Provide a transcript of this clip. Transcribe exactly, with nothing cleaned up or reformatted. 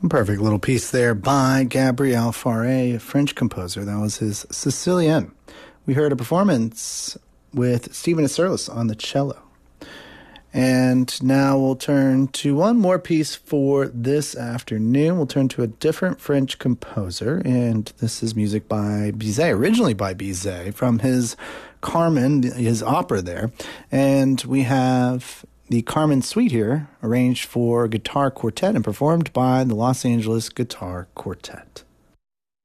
Perfect little piece there by Gabriel Fauré, a French composer. That was his Sicilienne. We heard a performance with Stephen Eserlis on the cello. And now we'll turn to one more piece for this afternoon. We'll turn to a different French composer, and this is music by Bizet, originally by Bizet, from his Carmen, his opera there. And we have the Carmen Suite here, arranged for guitar quartet and performed by the Los Angeles Guitar Quartet.